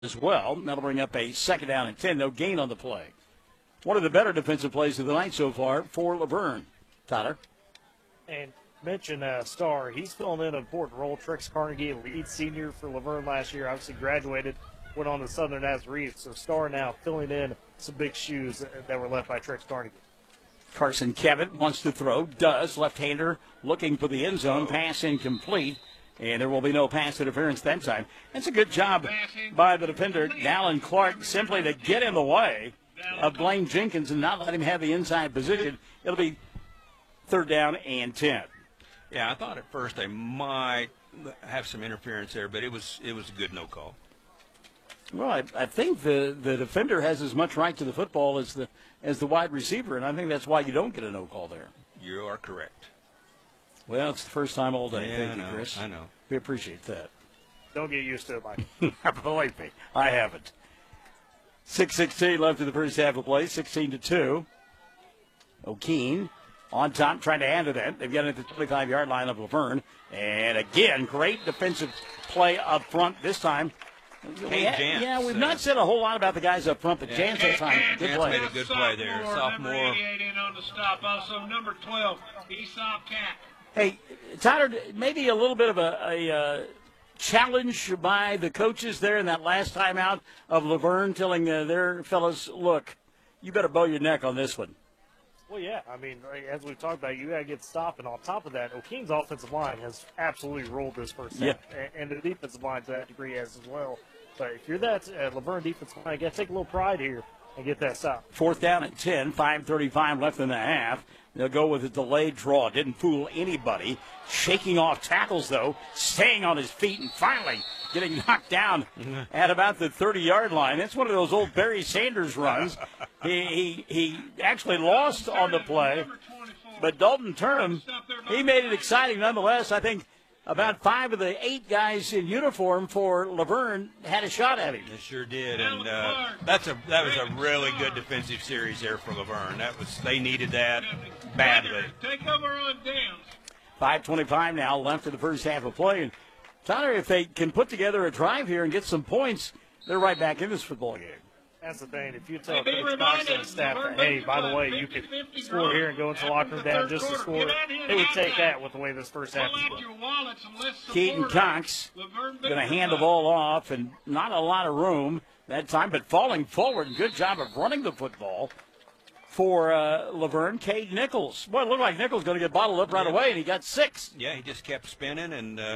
as well. That'll bring up a second down and 10. No gain on the play. One of the better defensive plays of the night so far for Laverne. Tyler. And mention Starr. He's filling in an important role. Trix Carnegie, lead senior for Laverne last year, obviously graduated, went on to Southern Nazarene. So Starr now filling in some big shoes that were left by Trix Carnegie. Carson Kevin wants to throw, does. Left-hander looking for the end zone. Pass incomplete. And there will be no pass interference that time. That's a good job by the defender, Dallin Clark, simply to get in the way of Blaine Jenkins and not let him have the inside position. It'll be third down and 10. Yeah, I thought at first they might have some interference there, but it was a good no call. Well, I think the defender has as much right to the football as the wide receiver, and I think that's why you don't get a no call there. You are correct. Well, it's the first time all day. Yeah, Thank you, Chris. I know. We appreciate that. Don't get used to it, Mike. Believe me, I haven't. 6:16 left in the first half of play, 16-2. O'Keene on top, trying to handle that. They've got it at the 25-yard line of Laverne. And again, great defensive play up front this time. Jantz. Yeah, we've not said a whole lot about the guys up front, but Jantz this time, good play. Made a good play there. Sophomore. Number 88 in on the stop. Also, number 12, Esau Cat. Hey, Tyler, maybe a little bit of a challenge by the coaches there in that last timeout of Laverne telling their fellas, look, you better bow your neck on this one. Well, yeah. I mean, as we've talked about, you got to get stopped. And on top of that, O'Keene's offensive line has absolutely rolled this first half. And the defensive line to that degree has as well. But if you're that Laverne defensive line, you got to take a little pride here and get that stop. Fourth down at 10, 5:35 left in the half. They'll go with a delayed draw. Didn't fool anybody. Shaking off tackles, though, staying on his feet, and finally getting knocked down at about the 30-yard line. That's one of those old Barry Sanders runs. He actually lost on the play, but Dalton Turnham, he made it exciting nonetheless. I think about 5 of the 8 guys in uniform for Laverne had a shot at him. They sure did, and that was a really good defensive series there for Laverne. They needed that badly. Take over on downs. 5:25 now left in the first half of play. And Tyler, if they can put together a drive here and get some points, they're right back in this football game. That's the thing. If you tell Coach Cox and staff that, hey, by the way, you could score here and go into the locker room down just to score, they would take that with the way this first half is going. Keaton Cox going to hand the ball off, and not a lot of room that time, but falling forward. Good job of running the football for Laverne. Cade Nichols. Well, it looked like Nichols going to get bottled up right away, and he got 6. Yeah, he just kept spinning,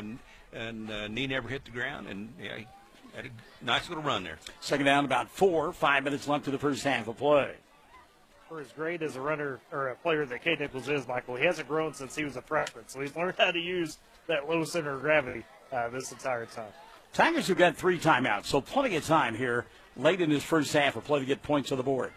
and knee never hit the ground, and yeah, he had a nice little run there. Second down, about 4. 5 minutes left to the first half of play. For as great as a runner or a player that Cade Nichols is, Michael, he hasn't grown since he was a freshman, so he's learned how to use that low center of gravity this entire time. Tigers have got 3 timeouts, so plenty of time here late in this first half of play to get points on the board.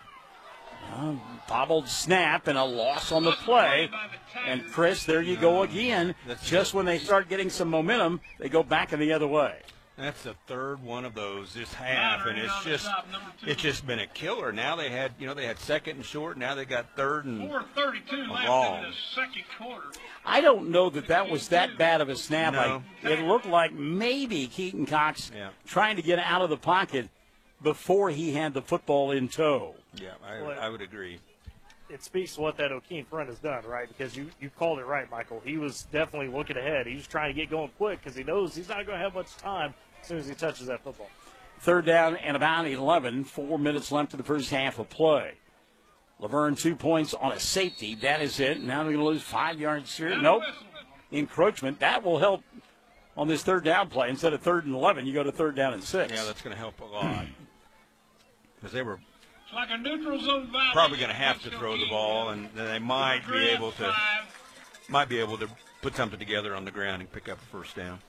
Bobbled snap and a loss on the play. And, Chris, there you go again. Just when they start getting some momentum, they go back in the other way. That's the third one of those this half, and it's just been a killer. Now they had second and short. Now they got third and 4:32 left in the second quarter. I don't know that was that bad of a snap. No. It looked like maybe Keaton Cox trying to get out of the pocket before he had the football in tow. Yeah, I would agree. It speaks to what that O'Keene front has done, right? Because you called it right, Michael. He was definitely looking ahead. He was trying to get going quick because he knows he's not going to have much time as soon as he touches that football. Third down and about 11. 4 minutes left in the first half of play. Laverne 2 points on a safety. That is it. Now they're going to lose 5 yards here. Nope. Encroachment. That will help on this third down play. Instead of 3rd and 11, you go to 3rd down and 6. Yeah, that's going to help a lot. Because they were like a neutral zone violation. Probably going to have to throw the ball, and they might be able to put something together on the ground and pick up a first down.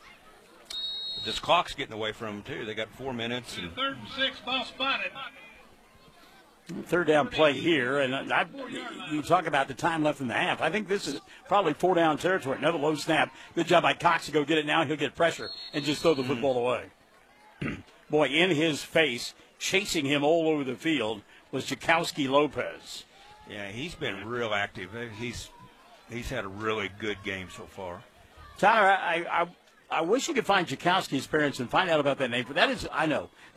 But this clock's getting away from them too. They got 4 minutes. And 3rd and 6, ball spotted. Third down play here, and you talk about the time left in the half. I think this is probably 4 down territory. Another low snap. Good job by Cox to go get it now. He'll get pressure and just throw the football away. Boy, in his face, chasing him all over the field was Jakowski Lopez. Yeah, he's been real active. He's had a really good game so far. Tyler, I wish you could find Jakowski's parents and find out about that name. But that is, I know.